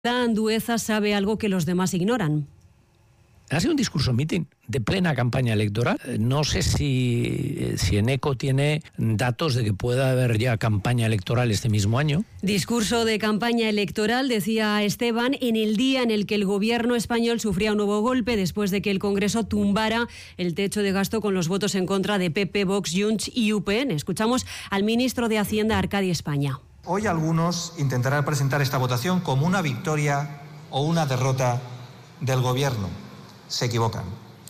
Andueza sabe algo que los demás ignoran. Ha sido un discurso mitin de plena campaña electoral. No sé si Eneco tiene datos de que pueda haber ya campaña electoral este mismo año. Discurso de campaña electoral, decía Esteban, en el día en el que el gobierno español sufría un nuevo golpe después de que el Congreso tumbara el techo de gasto con los votos en contra de PP, Vox, Junts y UPN. Escuchamos al ministro de Hacienda, Arcadi España. Hoy algunos intentarán presentar esta votación como una victoria o una derrota del gobierno. Se equivocan.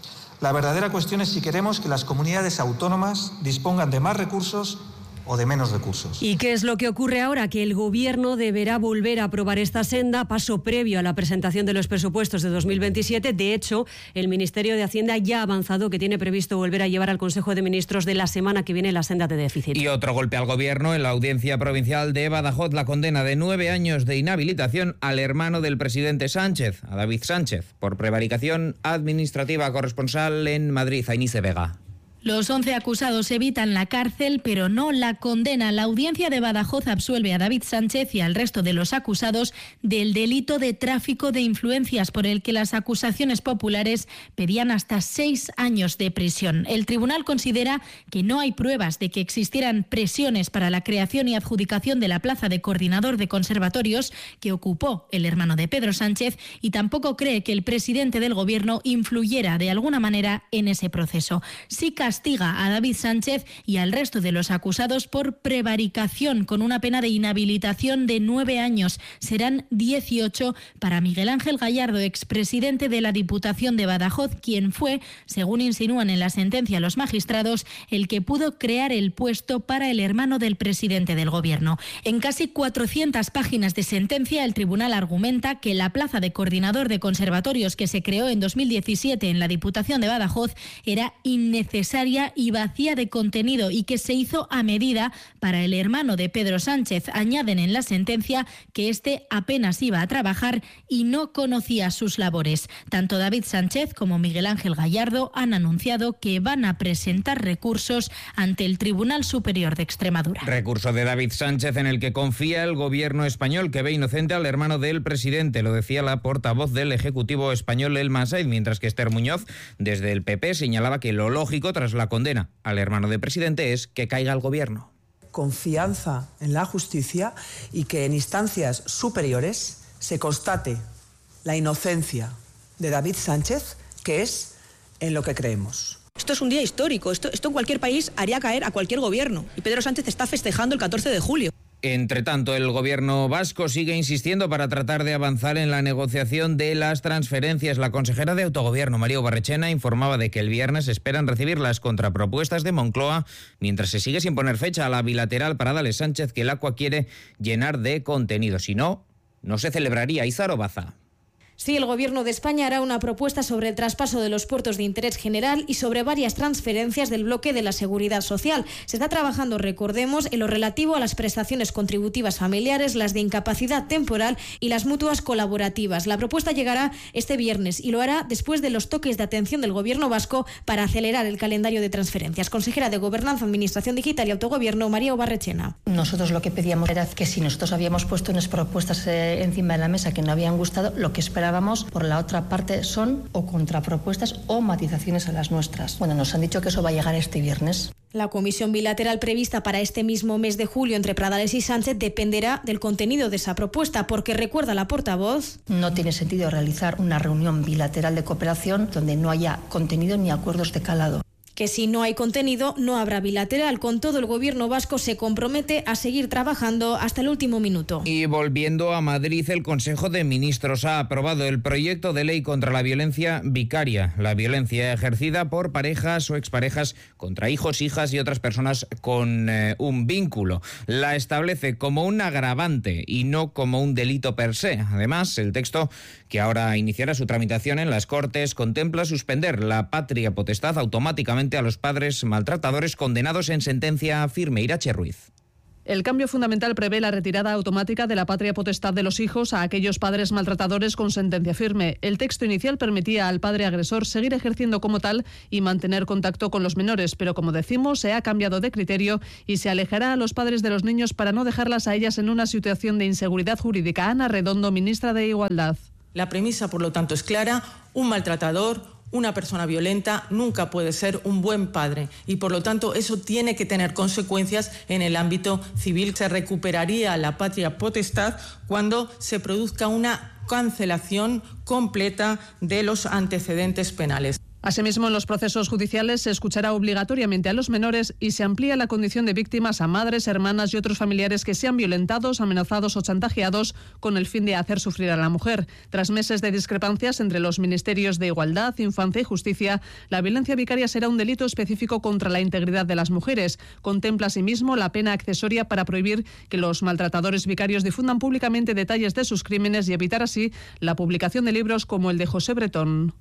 La verdadera cuestión es si queremos que las comunidades autónomas dispongan de más recursos o de menos recursos. ¿Y qué es lo que ocurre ahora? Que el Gobierno deberá volver a aprobar esta senda, paso previo a la presentación de los presupuestos de 2027. De hecho, el Ministerio de Hacienda ya ha avanzado que tiene previsto volver a llevar al Consejo de Ministros de la semana que viene la senda de déficit. Y otro golpe al Gobierno. En la Audiencia Provincial de Badajoz, la condena de 9 años de inhabilitación al hermano del presidente Sánchez, a David Sánchez, por prevaricación administrativa. Corresponsal en Madrid, Ainice Vega. Los 11 acusados evitan la cárcel, pero no la condena. La Audiencia de Badajoz absuelve a David Sánchez y al resto de los acusados del delito de tráfico de influencias, por el que las acusaciones populares pedían hasta 6 años de prisión. El tribunal considera que no hay pruebas de que existieran presiones para la creación y adjudicación de la plaza de coordinador de conservatorios que ocupó el hermano de Pedro Sánchez, y tampoco cree que el presidente del Gobierno influyera de alguna manera en ese proceso. Sí castiga a David Sánchez y al resto de los acusados por prevaricación, con una pena de inhabilitación de 9 años. Serán 18 para Miguel Ángel Gallardo, expresidente de la Diputación de Badajoz, quien fue, según insinúan en la sentencia los magistrados, el que pudo crear el puesto para el hermano del presidente del Gobierno. En casi 400 páginas de sentencia, el tribunal argumenta que la plaza de coordinador de conservatorios que se creó en 2017 en la Diputación de Badajoz era innecesaria y vacía de contenido y que se hizo a medida para el hermano de Pedro Sánchez. Añaden en la sentencia que este apenas iba a trabajar y no conocía sus labores. Tanto David Sánchez como Miguel Ángel Gallardo han anunciado que van a presentar recursos ante el Tribunal Superior de Extremadura. Recurso de David Sánchez en el que confía el gobierno español, que ve inocente al hermano del presidente. Lo decía la portavoz del Ejecutivo español, Elma Said, mientras que Esther Muñoz, desde el PP, señalaba que lo lógico tras la condena al hermano del presidente es que caiga el gobierno. Confianza en la justicia y que en instancias superiores se constate la inocencia de David Sánchez, que es en lo que creemos. Esto es un día histórico, esto en cualquier país haría caer a cualquier gobierno, y Pedro Sánchez está festejando el 14 de julio. Entre tanto, el gobierno vasco sigue insistiendo para tratar de avanzar en la negociación de las transferencias. La consejera de Autogobierno, María Ubarretxena, informaba de que el viernes esperan recibir las contrapropuestas de Moncloa, mientras se sigue sin poner fecha a la bilateral para Dale Sánchez, que el ACUA quiere llenar de contenido. Si no, no se celebraría. Izaro Baza. Sí, el Gobierno de España hará una propuesta sobre el traspaso de los puertos de interés general y sobre varias transferencias del bloque de la Seguridad Social. Se está trabajando, recordemos, en lo relativo a las prestaciones contributivas familiares, las de incapacidad temporal y las mutuas colaborativas. La propuesta llegará este viernes y lo hará después de los toques de atención del Gobierno vasco para acelerar el calendario de transferencias. Consejera de Gobernanza, Administración Digital y Autogobierno, María Ubarretxena. Nosotros lo que pedíamos era que si nosotros habíamos puesto unas propuestas encima de la mesa que no habían gustado, lo que esperábamos por la otra parte son o contrapropuestas o matizaciones a las nuestras. Bueno, nos han dicho que eso va a llegar este viernes. La comisión bilateral prevista para este mismo mes de julio entre Pradales y Sánchez dependerá del contenido de esa propuesta, porque recuerda la portavoz: no tiene sentido realizar una reunión bilateral de cooperación donde no haya contenido ni acuerdos de calado. Que si no hay contenido, no habrá bilateral. Con todo, el Gobierno vasco se compromete a seguir trabajando hasta el último minuto. Y volviendo a Madrid, el Consejo de Ministros ha aprobado el proyecto de ley contra la violencia vicaria, la violencia ejercida por parejas o exparejas contra hijos, hijas y otras personas con un vínculo. La establece como un agravante y no como un delito per se. Además, el texto, que ahora iniciará su tramitación en las Cortes, contempla suspender la patria potestad automáticamente a los padres maltratadores condenados en sentencia firme. Irache Ruiz. El cambio fundamental prevé la retirada automática de la patria potestad de los hijos a aquellos padres maltratadores con sentencia firme. El texto inicial permitía al padre agresor seguir ejerciendo como tal y mantener contacto con los menores, pero como decimos, se ha cambiado de criterio y se alejará a los padres de los niños para no dejarlas a ellas en una situación de inseguridad jurídica. Ana Redondo, ministra de Igualdad. La premisa, por lo tanto, es clara: un maltratador, una persona violenta, nunca puede ser un buen padre y, por lo tanto, eso tiene que tener consecuencias en el ámbito civil. Se recuperaría la patria potestad cuando se produzca una cancelación completa de los antecedentes penales. Asimismo, en los procesos judiciales se escuchará obligatoriamente a los menores y se amplía la condición de víctimas a madres, hermanas y otros familiares que sean violentados, amenazados o chantajeados con el fin de hacer sufrir a la mujer. Tras meses de discrepancias entre los ministerios de Igualdad, Infancia y Justicia, la violencia vicaria será un delito específico contra la integridad de las mujeres. Contempla asimismo la pena accesoria para prohibir que los maltratadores vicarios difundan públicamente detalles de sus crímenes y evitar así la publicación de libros como el de José Bretón.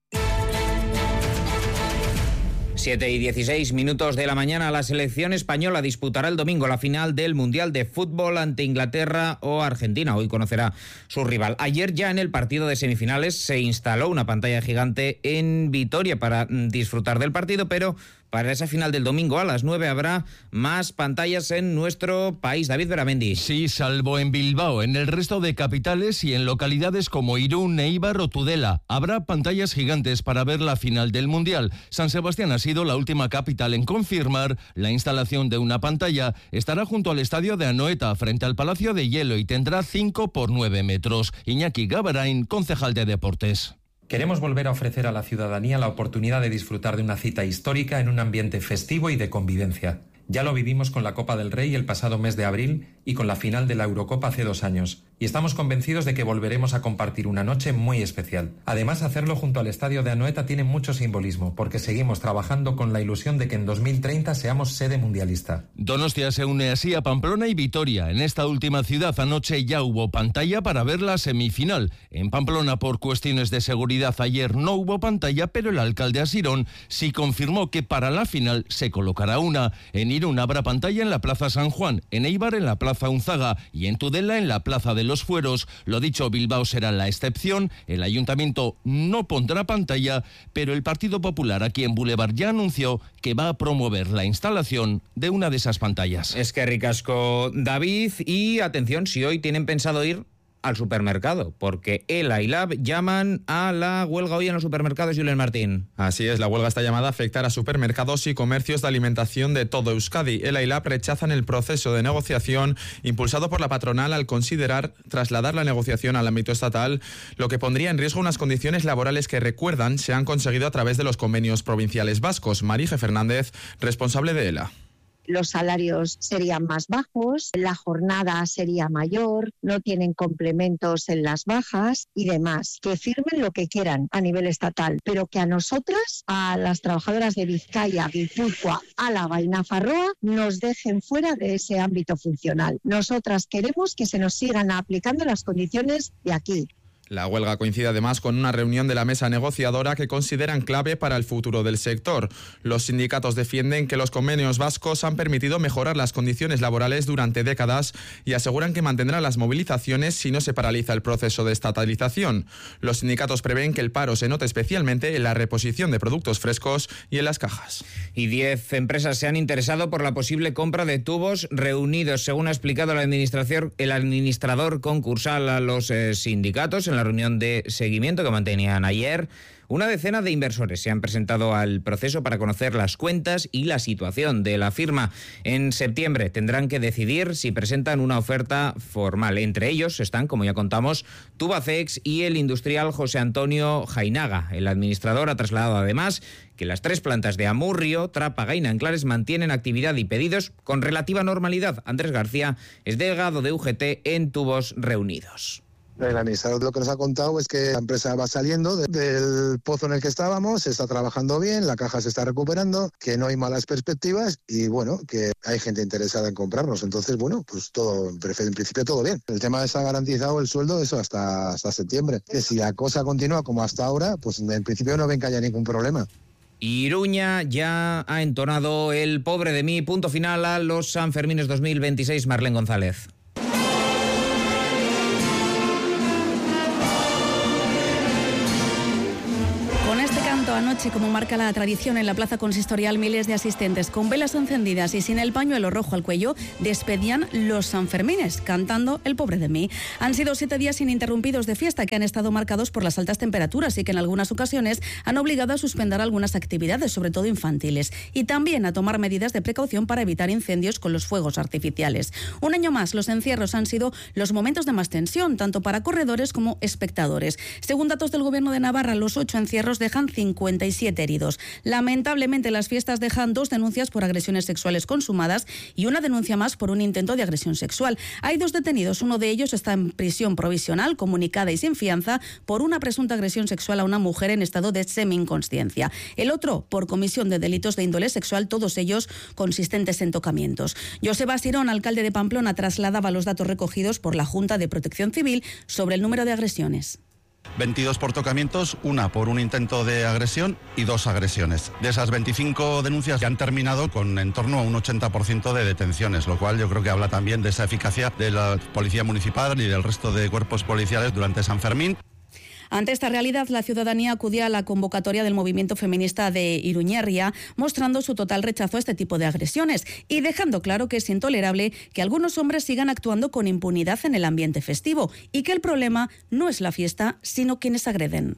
7:16 de la mañana, la selección española disputará el domingo la final del Mundial de Fútbol ante Inglaterra o Argentina. Hoy conocerá su rival. Ayer ya en el partido de semifinales se instaló una pantalla gigante en Vitoria para disfrutar del partido, pero para esa final del domingo a las 9 habrá más pantallas en nuestro país. David Beramendi. Sí, salvo en Bilbao. En el resto de capitales y en localidades como Irún, Eibar o Tudela habrá pantallas gigantes para ver la final del Mundial. San Sebastián ha sido la última capital en confirmar la instalación de una pantalla. Estará junto al estadio de Anoeta, frente al Palacio de Hielo, y tendrá 5 por 9 metros. Iñaki Gabarain, concejal de Deportes. Queremos volver a ofrecer a la ciudadanía la oportunidad de disfrutar de una cita histórica en un ambiente festivo y de convivencia. Ya lo vivimos con la Copa del Rey el pasado mes de abril y con la final de la Eurocopa hace 2 años. Y estamos convencidos de que volveremos a compartir una noche muy especial. Además, hacerlo junto al estadio de Anoeta tiene mucho simbolismo, porque seguimos trabajando con la ilusión de que en 2030 seamos sede mundialista. Donostia se une así a Pamplona y Vitoria. En esta última ciudad anoche ya hubo pantalla para ver la semifinal. En Pamplona, por cuestiones de seguridad, ayer no hubo pantalla, pero el alcalde Asirón sí confirmó que para la final se colocará una. En Irún habrá pantalla en la Plaza San Juan, en Eibar en la Plaza Unzaga y en Tudela en la Plaza de los Fueros. Lo dicho, Bilbao será la excepción. El ayuntamiento no pondrá pantalla, pero el Partido Popular aquí en Boulevard ya anunció que va a promover la instalación de una de esas pantallas. Es que ricasco, David, y atención si hoy tienen pensado ir al supermercado, porque ELA y LAB llaman a la huelga hoy en los supermercados. Julen Martín. Así es, la huelga está llamada a afectar a supermercados y comercios de alimentación de todo Euskadi. ELA y LAB rechazan el proceso de negociación impulsado por la patronal al considerar trasladar la negociación al ámbito estatal, lo que pondría en riesgo unas condiciones laborales que, recuerdan, se han conseguido a través de los convenios provinciales vascos. Marije Fernández, responsable de ELA. Los salarios serían más bajos, la jornada sería mayor, no tienen complementos en las bajas y demás. Que firmen lo que quieran a nivel estatal, pero que a nosotras, a las trabajadoras de Vizcaya, Guipúzcoa, Álava y Nafarroa, nos dejen fuera de ese ámbito funcional. Nosotras queremos que se nos sigan aplicando las condiciones de aquí. La huelga coincide además con una reunión de la mesa negociadora que consideran clave para el futuro del sector. Los sindicatos defienden que los convenios vascos han permitido mejorar las condiciones laborales durante décadas y aseguran que mantendrán las movilizaciones si no se paraliza el proceso de estatalización. Los sindicatos prevén que el paro se note especialmente en la reposición de productos frescos y en las cajas. Y 10 empresas se han interesado por la posible compra de Tubos Reunidos, según ha explicado el administrador concursal a los sindicatos en la reunión de seguimiento que mantenían ayer. Una decena de inversores se han presentado al proceso para conocer las cuentas y la situación de la firma. En septiembre tendrán que decidir si presentan una oferta formal. Entre ellos están, como ya contamos, Tubacex y el industrial José Antonio Jainaga. El administrador ha trasladado además que las 3 plantas de Amurrio, Trápaga y Nanclares mantienen actividad y pedidos con relativa normalidad. Andrés García es delegado de UGT en Tubos Reunidos. El administrador lo que nos ha contado es que la empresa va saliendo del pozo en el que estábamos, se está trabajando bien, la caja se está recuperando, que no hay malas perspectivas y bueno, que hay gente interesada en comprarnos. Entonces, bueno, pues todo, en principio todo bien. El tema está garantizado el sueldo, eso hasta septiembre. Que si la cosa continúa como hasta ahora, pues en principio no ven que haya ningún problema. Iruña ya ha entonado el Pobre de mí, punto final a los Sanfermines 2026. Marlene González. Anoche, como marca la tradición en la plaza consistorial, miles de asistentes con velas encendidas y sin el pañuelo rojo al cuello despedían los Sanfermines cantando El Pobre de mí. Han sido 7 días ininterrumpidos de fiesta que han estado marcados por las altas temperaturas y que en algunas ocasiones han obligado a suspender algunas actividades, sobre todo infantiles, y también a tomar medidas de precaución para evitar incendios con los fuegos artificiales. Un año más, los encierros han sido los momentos de más tensión, tanto para corredores como espectadores. Según datos del Gobierno de Navarra, los 8 encierros dejan 57 heridos. Lamentablemente, las fiestas dejan 2 denuncias por agresiones sexuales consumadas y una denuncia más por un intento de agresión sexual. Hay 2 detenidos. Uno de ellos está en prisión provisional, comunicada y sin fianza, por una presunta agresión sexual a una mujer en estado de semi-inconsciencia. El otro, por comisión de delitos de índole sexual, todos ellos consistentes en tocamientos. Joseba Sirón, alcalde de Pamplona, trasladaba los datos recogidos por la Junta de Protección Civil sobre el número de agresiones. 22 por tocamientos, 1 por un intento de agresión y 2 agresiones. De esas 25 denuncias ya han terminado con en torno a un 80% de detenciones, lo cual yo creo que habla también de esa eficacia de la Policía Municipal y del resto de cuerpos policiales durante San Fermín. Ante esta realidad, la ciudadanía acudía a la convocatoria del movimiento feminista de Iruñerria, mostrando su total rechazo a este tipo de agresiones y dejando claro que es intolerable que algunos hombres sigan actuando con impunidad en el ambiente festivo y que el problema no es la fiesta, sino quienes agreden.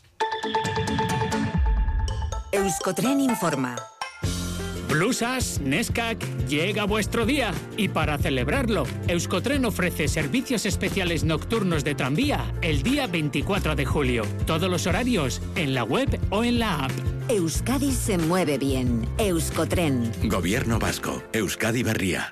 Euskotren informa. Blusas, Neskac, llega vuestro día y para celebrarlo, Euskotren ofrece servicios especiales nocturnos de tranvía el día 24 de julio. Todos los horarios en la web o en la app. Euskadi se mueve bien. Euskotren. Gobierno vasco. Euskadi Berria.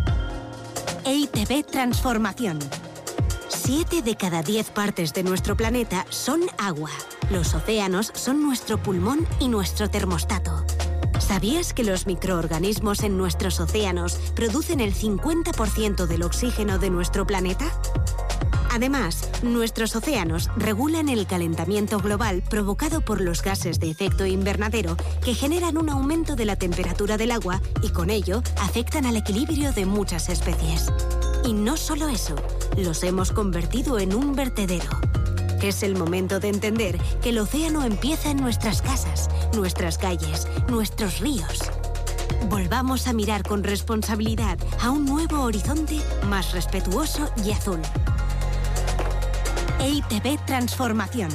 EITB Transformación. 7 de cada 10 partes de nuestro planeta son agua. Los océanos son nuestro pulmón y nuestro termostato. ¿Sabías que los microorganismos en nuestros océanos producen el 50% del oxígeno de nuestro planeta? Además, nuestros océanos regulan el calentamiento global provocado por los gases de efecto invernadero que generan un aumento de la temperatura del agua y con ello afectan al equilibrio de muchas especies. Y no solo eso, los hemos convertido en un vertedero. Es el momento de entender que el océano empieza en nuestras casas, nuestras calles, nuestros ríos. Volvamos a mirar con responsabilidad a un nuevo horizonte más respetuoso y azul. EITB Transformación.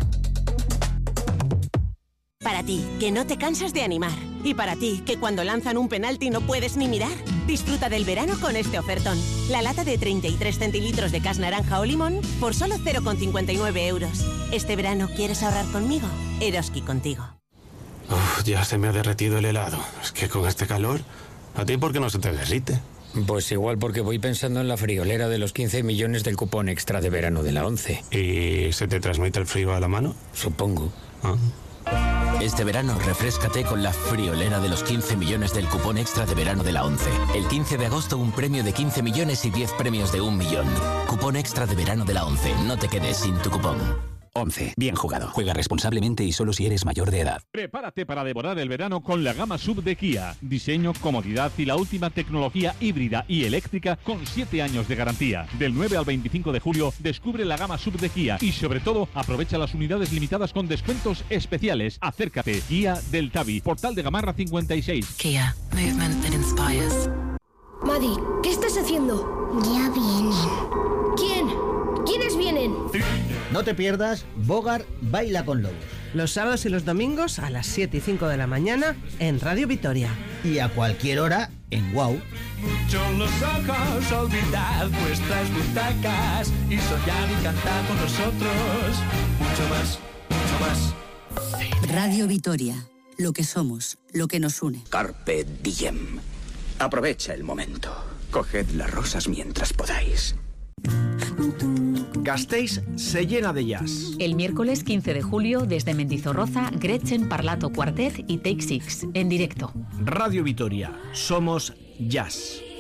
Para ti, que no te cansas de animar. Y para ti, que cuando lanzan un penalti no puedes ni mirar. Disfruta del verano con este ofertón. La lata de 33 centilitros de cas naranja o limón por solo 0,59 euros. Este verano, ¿quieres ahorrar conmigo? Eroski contigo. Uf, ya se me ha derretido el helado. Es que con este calor, ¿a ti por qué no se te derrite? Pues igual porque voy pensando en la friolera de los 15 millones del cupón extra de verano de la 11. ¿Y se te transmite el frío a la mano? Supongo. Ah. Este verano refréscate con la friolera de los 15 millones del cupón extra de verano de la 11. El 15 de agosto un premio de 15 millones y 10 premios de 1 millón. Cupón extra de verano de la 11. No te quedes sin tu cupón. 11. Bien jugado. Juega responsablemente y solo si eres mayor de edad. Prepárate para devorar el verano con la gama SUV de Kia. Diseño, comodidad y la última tecnología híbrida y eléctrica con 7 años de garantía. Del 9 al 25 de julio descubre la gama SUV de Kia y sobre todo aprovecha las unidades limitadas con descuentos especiales. Acércate. Kia del Tabi, Portal de Gamarra 56. Kia. Movement that inspires. Madi, ¿qué estás haciendo? Ya vienen. ¿Quién? ¿Quiénes vienen? No te pierdas Bogart Baila con Lobos. Los sábados y los domingos a las 7 y 5 de la mañana en Radio Vitoria. Y a cualquier hora en WOW. Mucho los ojos, olvidad vuestras butacas y soñad y cantad con nosotros. Mucho más, mucho más. Radio Vitoria. Lo que somos, lo que nos une. Carpe diem. Aprovecha el momento. Coged las rosas mientras podáis. Gasteiz se llena de jazz. El miércoles 15 de julio, desde Mendizorroza, Gretchen Parlato Quartet y Take Six, en directo. Radio Vitoria. Somos jazz.